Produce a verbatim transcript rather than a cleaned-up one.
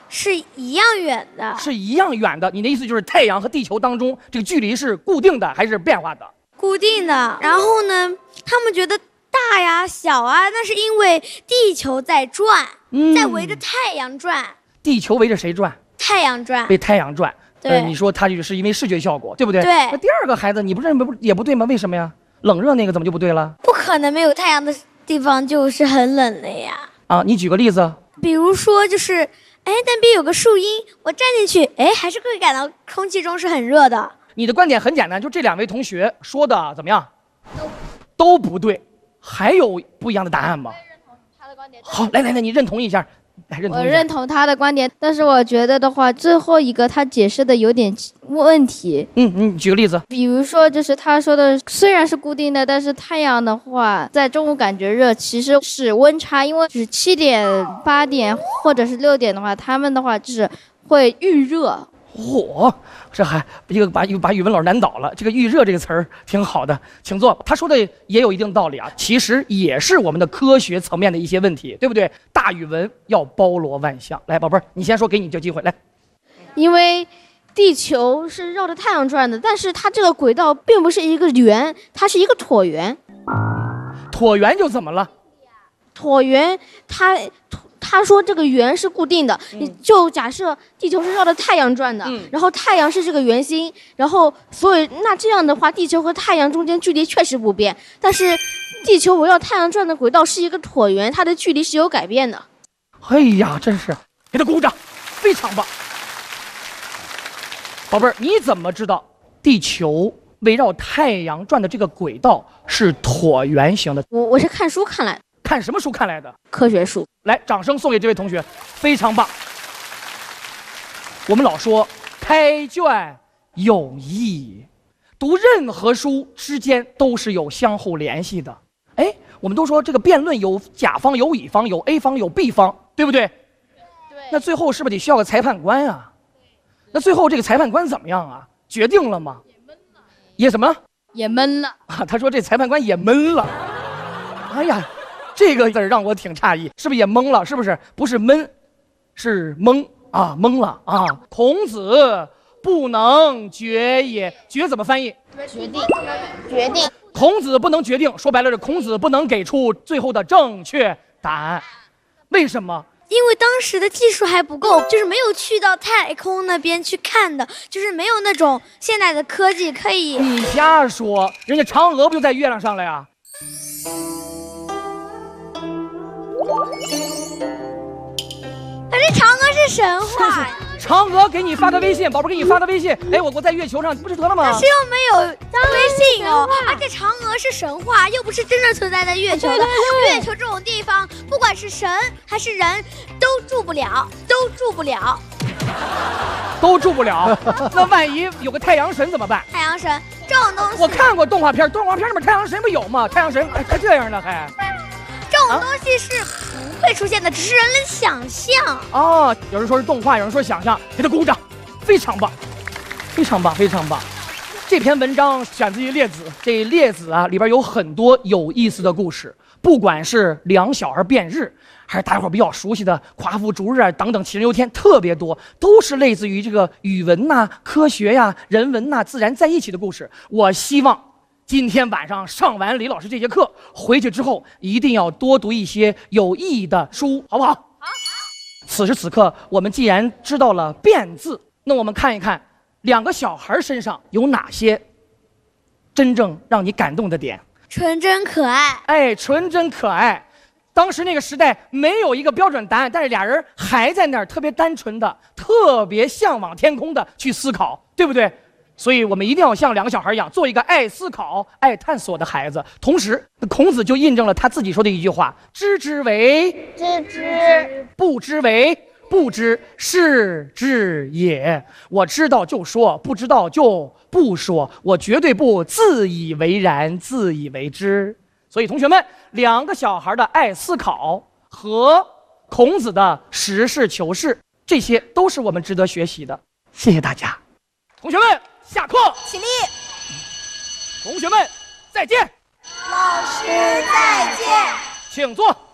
是一样远的， 是一样远的。你的意思就是太阳和地球当中这个距离是固定的还是变化的？ 固定的。然后呢，他们觉得大呀、小啊，那是因为地球在转，嗯、在围着太阳转。 地球围着谁转？ 太阳转。 围太阳转。 对、 呃，你说它就是因为视觉效果，对不对？ 对。 那第二个孩子，你不认为不也不对吗？为什么呀？冷热那个怎么就不对了？ 不可能没有太阳的地方就是很冷的呀。 啊，你举个例子。 比如说，就是哎，那边有个树荫，我站进去，哎，还是会感到空气中是很热的。 你的观点很简单，就这两位同学说的怎么样？都不对。还有不一样的答案吗？ 我也认同他的观点。 好，来来来，你认同一下。认我认同他的观点，但是我觉得的话，最后一个他解释的有点问题。 嗯，你举个例子。 比如说，就是他说的，虽然是固定的，但是太阳的话，在中午感觉热，其实是温差，因为就是七点、八点或者是六点的话，他们的话就是会预热。 嚯，这还一个把把语文老师难倒了。这个预热这个词儿挺好的，请坐。他说的也有一定道理啊，其实也是我们的科学层面的一些问题，对不对？大语文要包罗万象。来，宝贝儿，你先说，给你这机会来。 因为地球是绕着太阳转的，但是它这个轨道并不是一个圆，它是一个椭圆。 椭圆就怎么了？ 椭圆它。他说这个圆是固定的，你、嗯、就假设地球是绕着太阳转的、嗯，然后太阳是这个圆心，然后所以那这样的话，地球和太阳中间距离确实不变，但是地球围绕太阳转的轨道是一个椭圆，它的距离是有改变的。 哎呀，真是，给他鼓掌，非常棒。宝贝儿，你怎么知道地球围绕太阳转的这个轨道是椭圆形的？ 我我是看书看来的。 看什么书看来的？ 科学书。 来，掌声送给这位同学，非常棒。我们老说开卷有益，读任何书之间都是有相互联系的。哎，我们都说这个辩论有甲方有乙方，有 A 方有 B 方，对不对？ 对。 那最后是不是得需要个裁判官啊？那最后这个裁判官怎么样啊？决定了吗？ 也闷了。 也什么？ 也闷了啊！他说这裁判官也闷了。哎呀。这个字儿让我挺诧异，是不是也懵了？是不是？不是闷，是懵啊，懵了啊！孔子不能决也，决怎么翻译？ 决定，决定。 孔子不能决定，说白了是孔子不能给出最后的正确答案。为什么？ 因为当时的技术还不够，就是没有去到太空那边去看的，就是没有那种现在的科技可以。 你瞎说，人家嫦娥不就在月亮上了呀？ 可是嫦娥是神话呀！ 嫦娥给你发的微信，宝贝给你发的微信，哎，我我在月球上，不是得了吗？ 可是又没有微信哦，而且嫦娥是神话，又不是真正存在在月球的。月球这种地方，不管是神还是人，都住不了，都住不了， 都住不了。那万一有个太阳神怎么办？ 太阳神这种东西， 我看过动画片，动画片里面太阳神不有吗？太阳神还还这样呢，还。 这种东西是不会出现的，只是人能想象。 哦，有人说是动画，有人说想象，给他鼓掌，非常棒，非常棒，非常棒。这篇文章选自于《列子》，这《列子》啊里边有很多有意思的故事，不管是两小儿辩日，还是大家伙比较熟悉的夸父逐日啊等等杞人忧天，特别多，都是类似于这个语文呐、啊、科学呀、啊、人文呐、啊、自然在一起的故事。我希望今天晚上上完李老师这节课，回去之后一定要多读一些有意义的书，好不好？好。此时此刻，我们既然知道了变字，那我们看一看两个小孩身上有哪些真正让你感动的点。 纯真可爱。 哎，纯真可爱。当时那个时代没有一个标准答案，但是俩人还在那儿特别单纯的、特别向往天空的去思考，对不对？所以我们一定要像两个小孩一样，做一个爱思考、爱探索的孩子。同时，孔子就印证了他自己说的一句话：“知之为知之， 不知为不知，是知也。”我知道就说，不知道就不说，我绝对不自以为然、自以为知。所以，同学们，两个小孩的爱思考和孔子的实事求是，这些都是我们值得学习的。谢谢大家，同学们。下课， 起立。 同学们，再见。 老师再见。 请坐。